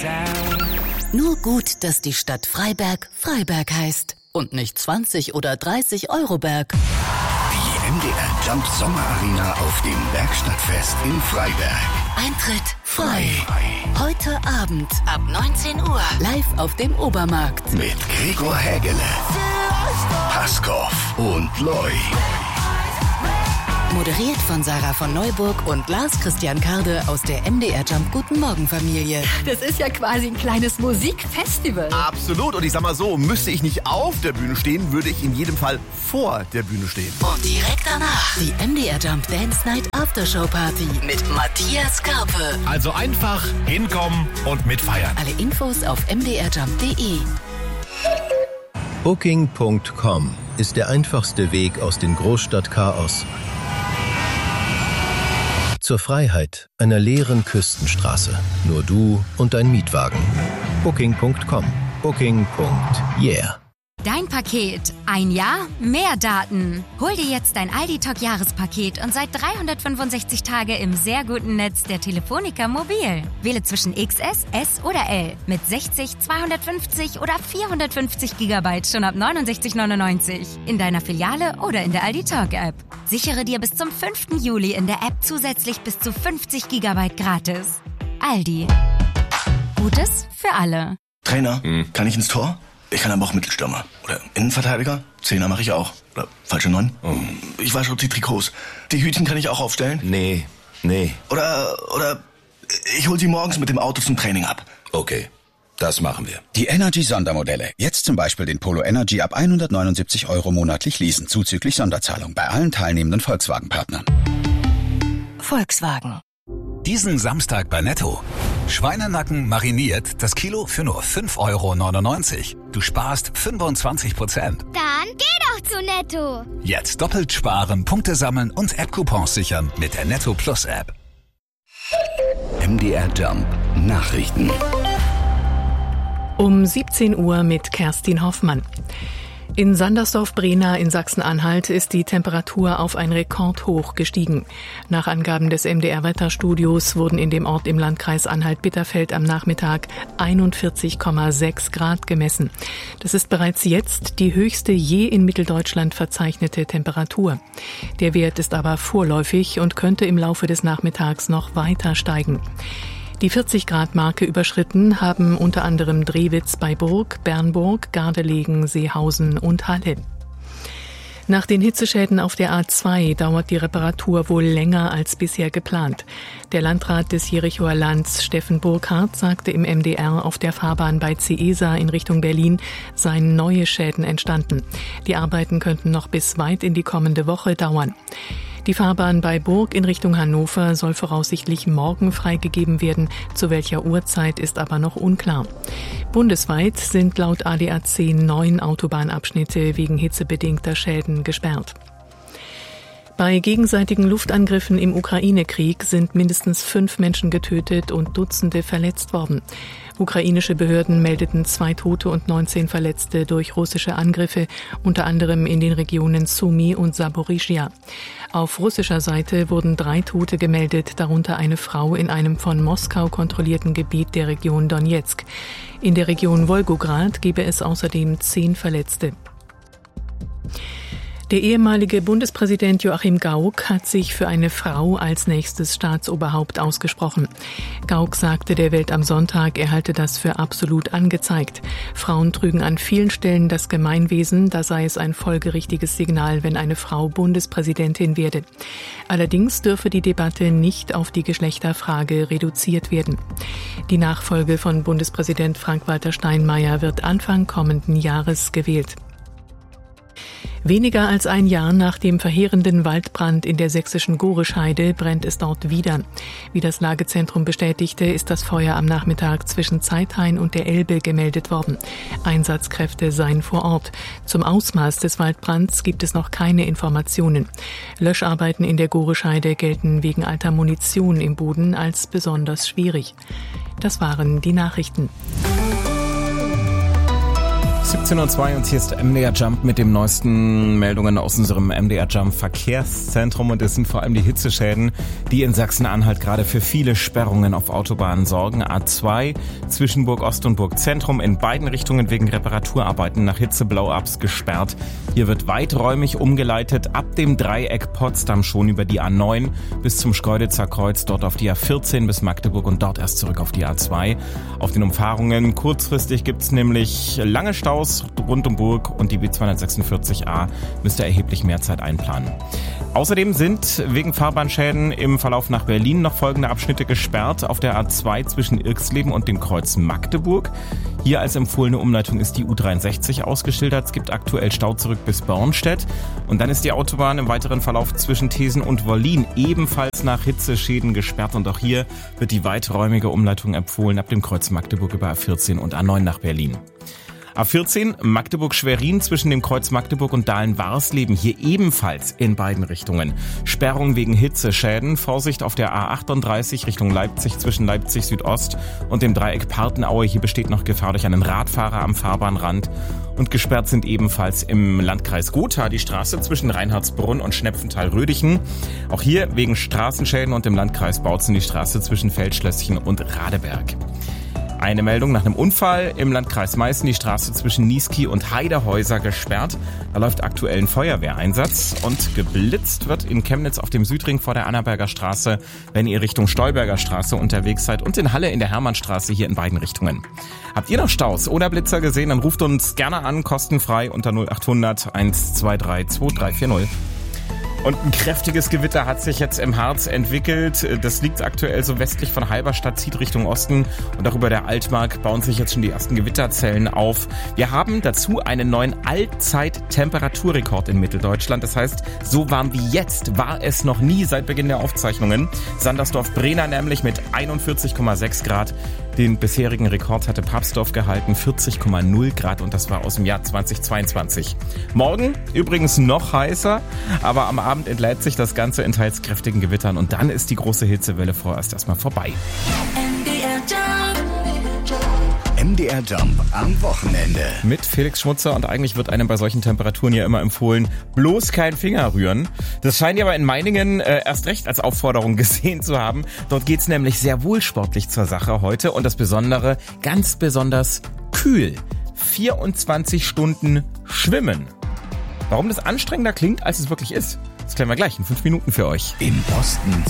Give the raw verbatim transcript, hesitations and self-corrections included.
Nur gut, dass die Stadt Freiberg Freiberg heißt und nicht zwanzig oder dreißig Euro Berg. Die M D R Jump Sommerarena auf dem Bergstadtfest in Freiberg. Eintritt frei. Heute Abend ab neunzehn Uhr live auf dem Obermarkt. Mit Gregor Hägele, Paskov und Loy. Moderiert von Sarah von Neuburg und Lars Christian Karde aus der M D R Jump Guten Morgen Familie. Das ist ja quasi ein kleines Musikfestival. Absolut. Und ich sag mal so, müsste ich nicht auf der Bühne stehen, würde ich in jedem Fall vor der Bühne stehen. Und direkt danach die M D R Jump Dance Night Aftershow Party mit Matthias Karpe. Also einfach hinkommen und mitfeiern. Alle Infos auf m d r jump punkt d e. Booking Punkt com ist der einfachste Weg aus dem Großstadtchaos zur Freiheit einer leeren Küstenstraße. Nur du und dein Mietwagen. Booking Punkt com. Booking. Yeah. Dein Paket. Ein Jahr, mehr Daten. Hol dir jetzt dein Aldi Talk Jahrespaket und seit dreihundertfünfundsechzig Tage im sehr guten Netz der Telefonica Mobil. Wähle zwischen X S, S oder L mit sechzig, zweihundertfünfzig oder vierhundertfünfzig Gigabyte schon ab neunundsechzig neunundneunzig in deiner Filiale oder in der Aldi Talk App. Sichere dir bis zum fünften Juli in der App zusätzlich bis zu fünfzig Gigabyte gratis. Aldi. Gutes für alle. Trainer, hm. kann ich ins Tor? Ich kann aber auch Mittelstürmer. Oder Innenverteidiger. Zehner mache ich auch. Oder falsche Neun. Oh. Ich wasche auch die Trikots. Die Hütchen kann ich auch aufstellen. Nee, nee. Oder, oder ich hol sie morgens mit dem Auto zum Training ab. Okay, das machen wir. Die Energy-Sondermodelle. Jetzt zum Beispiel den Polo Energy ab hundertneunundsiebzig Euro monatlich leasen. Zuzüglich Sonderzahlung bei allen teilnehmenden Volkswagen-Partnern. Volkswagen. Diesen Samstag bei Netto. Schweinenacken mariniert, das Kilo für nur fünf Euro neunundneunzig. Du sparst fünfundzwanzig Prozent. Dann geh doch zu Netto. Jetzt doppelt sparen, Punkte sammeln und App-Coupons sichern mit der Netto Plus App. M D R Jump Nachrichten. Um siebzehn Uhr mit Kerstin Hoffmann. In Sandersdorf-Brena in Sachsen-Anhalt ist die Temperatur auf ein Rekordhoch gestiegen. Nach Angaben des M D R-Wetterstudios wurden in dem Ort im Landkreis Anhalt-Bitterfeld am Nachmittag einundvierzig Komma sechs Grad gemessen. Das ist bereits jetzt die höchste je in Mitteldeutschland verzeichnete Temperatur. Der Wert ist aber vorläufig und könnte im Laufe des Nachmittags noch weiter steigen. Die vierzig Grad Marke überschritten haben unter anderem Drewitz bei Burg, Bernburg, Gardelegen, Seehausen und Halle. Nach den Hitzeschäden auf der A zwei dauert die Reparatur wohl länger als bisher geplant. Der Landrat des Jerichoer Lands, Steffen Burkhardt, sagte im M D R, auf der Fahrbahn bei Ciesa in Richtung Berlin seien neue Schäden entstanden. Die Arbeiten könnten noch bis weit in die kommende Woche dauern. Die Fahrbahn bei Burg in Richtung Hannover soll voraussichtlich morgen freigegeben werden. Zu welcher Uhrzeit ist aber noch unklar. Bundesweit sind laut A D A C neun Autobahnabschnitte wegen hitzebedingter Schäden gesperrt. Bei gegenseitigen Luftangriffen im Ukraine-Krieg sind mindestens fünf Menschen getötet und Dutzende verletzt worden. Ukrainische Behörden meldeten zwei Tote und neunzehn Verletzte durch russische Angriffe, unter anderem in den Regionen Sumy und Saporischschja. Auf russischer Seite wurden drei Tote gemeldet, darunter eine Frau in einem von Moskau kontrollierten Gebiet der Region Donezk. In der Region Wolgograd gebe es außerdem zehn Verletzte. Der ehemalige Bundespräsident Joachim Gauck hat sich für eine Frau als nächstes Staatsoberhaupt ausgesprochen. Gauck sagte der Welt am Sonntag, er halte das für absolut angezeigt. Frauen trügen an vielen Stellen das Gemeinwesen, da sei es ein folgerichtiges Signal, wenn eine Frau Bundespräsidentin werde. Allerdings dürfe die Debatte nicht auf die Geschlechterfrage reduziert werden. Die Nachfolge von Bundespräsident Frank-Walter Steinmeier wird Anfang kommenden Jahres gewählt. Weniger als ein Jahr nach dem verheerenden Waldbrand in der sächsischen Gorescheide brennt es dort wieder. Wie das Lagezentrum bestätigte, ist das Feuer am Nachmittag zwischen Zeithain und der Elbe gemeldet worden. Einsatzkräfte seien vor Ort. Zum Ausmaß des Waldbrands gibt es noch keine Informationen. Löscharbeiten in der Gorescheide gelten wegen alter Munition im Boden als besonders schwierig. Das waren die Nachrichten. siebzehn Uhr zwei und hier ist M D R Jump mit den neuesten Meldungen aus unserem M D R Jump Verkehrszentrum. Und es sind vor allem die Hitzeschäden, die in Sachsen-Anhalt gerade für viele Sperrungen auf Autobahnen sorgen. A zwei zwischen Burg Ost und Burg Zentrum in beiden Richtungen wegen Reparaturarbeiten nach Hitze-Blow-ups gesperrt. Hier wird weiträumig umgeleitet ab dem Dreieck Potsdam schon über die A neun bis zum Schkeuditzer Kreuz, dort auf die A vierzehn bis Magdeburg und dort erst zurück auf die A zwei. Auf den Umfahrungen kurzfristig gibt's nämlich lange Staus rund um Burg und die B zweihundertsechsundvierzig A müsste erheblich mehr Zeit einplanen. Außerdem sind wegen Fahrbahnschäden im Verlauf nach Berlin noch folgende Abschnitte gesperrt. Auf der A zwei zwischen Irxleben und dem Kreuz Magdeburg. Hier als empfohlene Umleitung ist die U dreiundsechzig ausgeschildert. Es gibt aktuell Stau zurück bis Bornstedt. Und dann ist die Autobahn im weiteren Verlauf zwischen Thesen und Wollin ebenfalls nach Hitzeschäden gesperrt. Und auch hier wird die weiträumige Umleitung empfohlen ab dem Kreuz Magdeburg über A vierzehn und A neun nach Berlin. A vierzehn Magdeburg-Schwerin zwischen dem Kreuz Magdeburg und Dahlen-Warsleben, hier ebenfalls in beiden Richtungen. Sperrung wegen Hitzeschäden. Vorsicht auf der A achtunddreißig Richtung Leipzig zwischen Leipzig Südost und dem Dreieck Partenaue. Hier besteht noch Gefahr durch einen Radfahrer am Fahrbahnrand. Und gesperrt sind ebenfalls im Landkreis Gotha die Straße zwischen Reinhardsbrunn und Schnepfenthal-Rödichen. Auch hier wegen Straßenschäden und im Landkreis Bautzen die Straße zwischen Feldschlösschen und Radeberg. Eine Meldung nach einem Unfall im Landkreis Meißen, die Straße zwischen Niesky und Heidehäuser gesperrt. Da läuft aktuell ein Feuerwehreinsatz und geblitzt wird in Chemnitz auf dem Südring vor der Annaberger Straße, wenn ihr Richtung Stolberger Straße unterwegs seid, und in Halle in der Hermannstraße hier in beiden Richtungen. Habt ihr noch Staus oder Blitzer gesehen, dann ruft uns gerne an, kostenfrei unter null acht hundert eins zwei drei zwei drei vier null. Und ein kräftiges Gewitter hat sich jetzt im Harz entwickelt. Das liegt aktuell so westlich von Halberstadt, zieht Richtung Osten. Und auch über der Altmark bauen sich jetzt schon die ersten Gewitterzellen auf. Wir haben dazu einen neuen Allzeit-Temperaturrekord in Mitteldeutschland. Das heißt, so warm wie jetzt war es noch nie seit Beginn der Aufzeichnungen. Sandersdorf-Brenner nämlich mit einundvierzig Komma sechs Grad. Den bisherigen Rekord hatte Papsdorf gehalten, vierzig Komma null Grad, und das war aus dem Jahr zweitausendzweiundzwanzig. Morgen übrigens noch heißer, aber am Abend entlädt sich das Ganze in teils kräftigen Gewittern und dann ist die große Hitzewelle vorerst erstmal vorbei. M D R Jump. M D R Jump am Wochenende. Mit Felix Schmutzer, und eigentlich wird einem bei solchen Temperaturen ja immer empfohlen, bloß kein Finger rühren. Das scheint ja aber in Meiningen äh, erst recht als Aufforderung gesehen zu haben. Dort geht's nämlich sehr wohl sportlich zur Sache heute, und das Besondere, ganz besonders kühl. vierundzwanzig Stunden Schwimmen. Warum das anstrengender klingt, als es wirklich ist, das klären wir gleich in fünf Minuten für euch. Im Osten